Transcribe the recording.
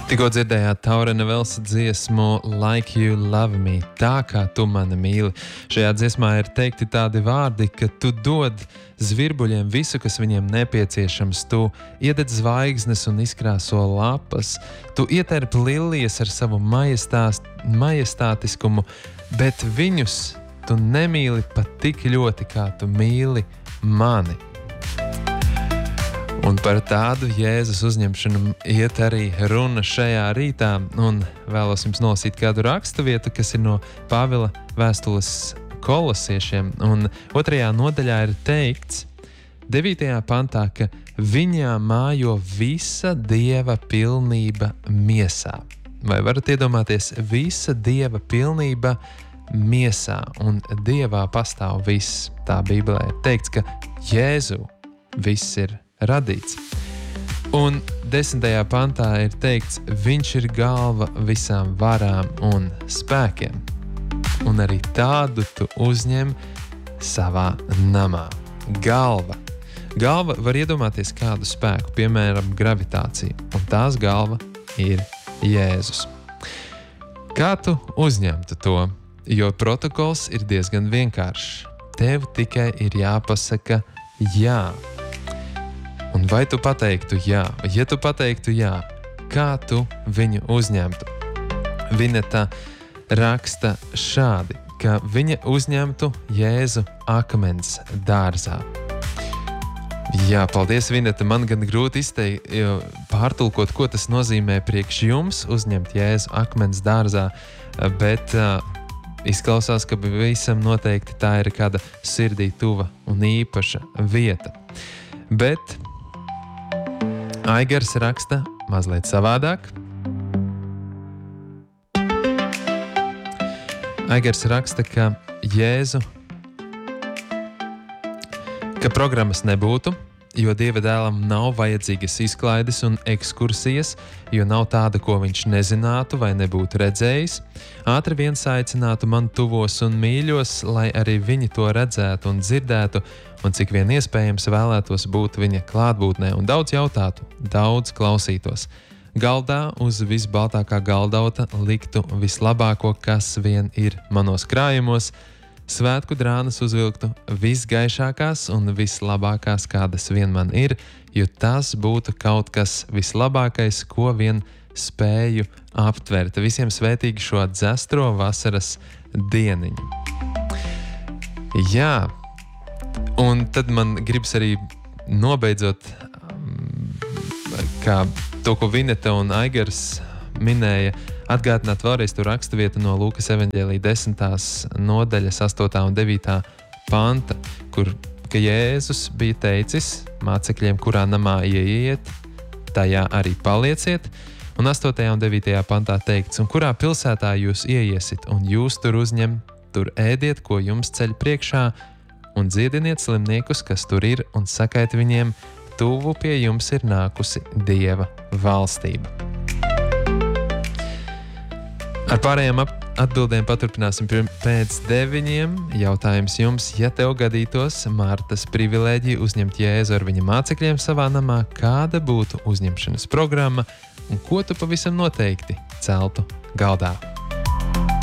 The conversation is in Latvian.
Tikko dzirdējāt Taurena Velsa dziesmu Like You Love Me, tā kā tu mani mīli. Šajā dziesmā ir teikti tādi vārdi, ka tu dod zvirbuļiem visu, kas viņiem nepieciešams. Tu iededz zvaigznes un izkrāso lapas. Tu ieterp lilijas ar savu majestātiskumu, bet viņus tu nemīli pat tik ļoti, kā tu mīli mani. Un par tādu Jēzus uzņemšanu iet arī runa šajā rītā, un vēlos jums nolasīt kādu raksturvietu, kas ir no Pāvila vēstules kolosiešiem, un 2. nodaļā ir teikts, 9. pantā, ka viņā mājo visa Dieva pilnība miesā. Vai varat iedomāties, visa Dieva pilnība miesā, un Dievā pastāv viss. Tā Bībelē ir teikts, ka Jēzu viss ir radīts. Un 10. pantā ir teikts, viņš ir galva visām varām un spēkiem. Un arī tādu tu uzņem savā namā. Galva. Galva var iedomāties kādu spēku, piemēram, gravitāciju, un tās galva ir Jēzus. Kā tu uzņemtu to? Jo protokols ir diezgan vienkāršs. Tev tikai ir jāpasaka jā. Un vai tu pateiktu jā? Ja tu pateiktu jā, kā tu viņu uzņemtu? Vineta raksta šādi, ka viņa uzņemtu Jēzu akmens dārzā. Jā, paldies, Vineta. Man gan grūti pārtulkot, ko tas nozīmē priekš jums uzņemt Jēzu akmens dārzā, bet izklausās, ka visam noteikti tā ir kāda sirdī tuva un īpaša vieta. Bet Aigars raksta mazliet savādāk. Aigars raksta, ka Jēzu, ka programmas nebūtu, jo Dieva dēlam nav vajadzīgas izklaides un ekskursijas, jo nav tāda, ko viņš nezinātu vai nebūtu redzējis. Ātri vien aicinātu man tuvos un mīļos, lai arī viņi to redzētu un dzirdētu, un cik vien iespējams vēlētos būt viņa klātbūtnē un daudz jautātu, daudz klausītos. Galdā uz visbaltākā galdauta liktu vislabāko, kas vien ir manos krājumos, svētku drānas uzvilktu visgaišākās un vislabākās, kādas vien man ir, jo tas būtu kaut kas vislabākais, ko vien spēju aptvert. Visiem svētīgi šo dzestro vasaras dieniņu. Jā, un tad man gribas arī nobeidzot, kā to, ko Vineta un Aigars minēja, atgādināt vēlreiz to raksturvietu no Lūkas evaņģēlija 10. nodaļas 8. un 9. panta, kur ka Jēzus bija teicis mācekļiem, kurā namā ieiet, tajā arī palieciet, un 8. un 9. pantā teikts, un kurā pilsētā jūs ieiesit, un jūs tur uzņem, tur ēdiet, ko jums ceļ priekšā, un dziediniet slimniekus, kas tur ir, un sakiet viņiem, tuvu pie jums ir nākusi Dieva valstība. Ar pārējām atbildēm paturpināsim pēc 9. Jautājums jums, ja tev gadītos Martas privilēģija uzņemt Jēzu ar viņa mācekļiem savā namā, kāda būtu uzņemšanas programma un ko tu pavisam noteikti celtu galdā?